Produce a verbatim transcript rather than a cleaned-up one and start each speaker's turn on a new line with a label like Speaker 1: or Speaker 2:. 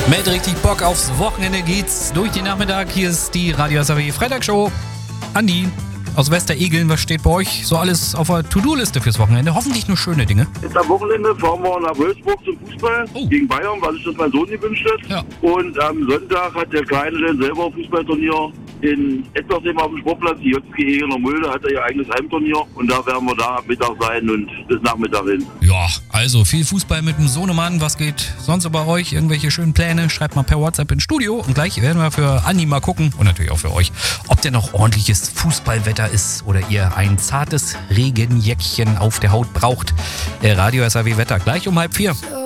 Speaker 1: Mit richtig Bock aufs Wochenende geht's durch den Nachmittag. Hier ist die Radio S A W Freitagsshow. Andi aus Westeregeln, was steht bei euch so alles auf der To-Do-Liste fürs Wochenende? Hoffentlich nur schöne Dinge.
Speaker 2: Jetzt am Wochenende fahren wir nach Wolfsburg zum Fußball
Speaker 1: Oh.
Speaker 2: gegen Bayern, weil sich das mein Sohn gewünscht hat.
Speaker 1: Ja.
Speaker 2: Und am Sonntag hat der Kleine dann selber ein Fußballturnier in Ettersheim auf dem Sportplatz. Die J G Egener Mulde hat er ihr eigenes Heimturnier. Und da werden wir da am Mittag sein und bis Nachmittag hin.
Speaker 1: Ja, also viel Fußball mit dem Sohnemann. Was geht sonst so bei euch? Irgendwelche schönen Pläne? Schreibt mal per WhatsApp ins Studio. Und gleich werden wir für Andi mal gucken und natürlich auch für euch, ob denn noch ordentliches Fußballwetter ist oder ihr ein zartes Regenjäckchen auf der Haut braucht. Der Radio S A W Wetter gleich um halb vier.